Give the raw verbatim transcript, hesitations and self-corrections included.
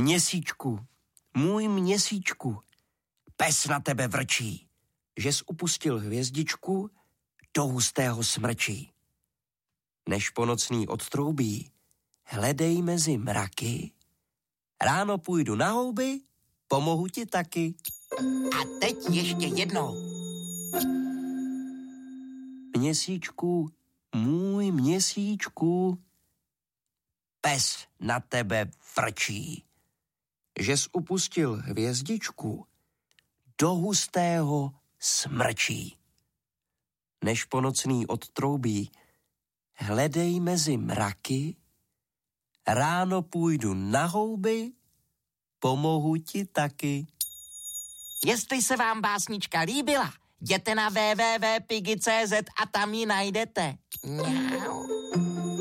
Měsíčku, můj měsíčku, pes na tebe vrčí, žes upustil hvězdičku do hustého smrčí. Než ponocný odtroubí, hledej mezi mraky, ráno půjdu na houby, pomohu ti taky. A teď ještě jednou. Měsíčku, můj měsíčku, pes na tebe vrčí, žes upustil hvězdičku do hustého smrčí. Než ponocný odtroubí, hledej mezi mraky, ráno půjdu na houby, pomohu ti taky. Jestli se vám básnička líbila, jděte na w w w tečka pigi tečka c z a tam ji najdete. Mňau.